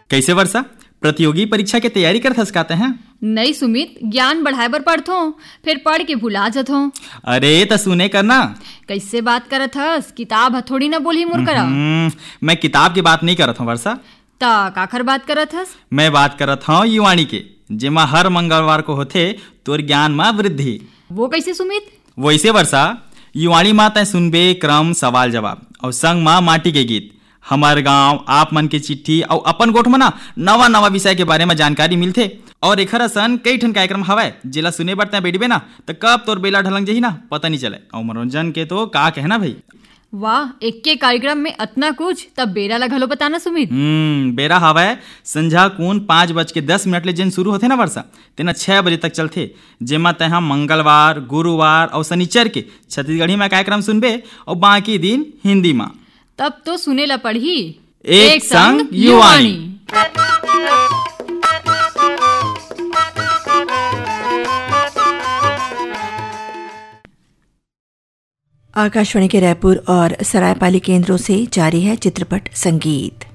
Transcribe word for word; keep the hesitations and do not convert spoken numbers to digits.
कैसे वर्षा, प्रतियोगी परीक्षा के तैयारी करत हस काते हैं? नहीं सुमित, ज्ञान बढ़ाए बर पढ़थो, फिर पढ़ के भुला जथो। अरे त सुने करना। कैसे बात करत हस? किताब हथोड़ी ना बोली मोर करा। मैं किताब की बात नहीं करत हूँ वर्षा। ता काखर बात करत हस? मैं बात करत हूँ युवाणी के, जेमा हर मंगलवार को होथे तोर ज्ञान में वृद्धि। वो कैसे सुमित? वैसे वर्षा, युवाणी माँ तय सुनबे क्रम सवाल जवाब और संग माँ माटी के गीत, हमार गांव, आप मन के चिट्ठी और अपन गोठ में ना नवा नवा विषय के बारे में जानकारी मिलथे। और एखर असन कई ठन कार्यक्रम हवय जेला सुने बर तय बैठबे ना तो कब तोर बेला ढलंग जही ना पता नहीं चले। और मनोरंजन के तो का कहना भाई। वाह, एक के कार्यक्रम में इतना कुछ, तब बेरा ला घलो बताना सुमित। हम्म बेरा हवय संझा कून पाँच बज के दस मिनट ले जिन शुरू होथे ना वर्षा, तेना छह बजे तक चलथे, जेमा तय मंगलवार, गुरुवार और शनिचर के छत्तीसगढ़ी में कार्यक्रम सुनबे और बाकी दिन हिंदी में। तब तो सुने ला पढ़ी एक, एक संग युवाणी। आकाशवाणी के रायपुर और सरायपाली केंद्रों से जारी है चित्रपट संगीत।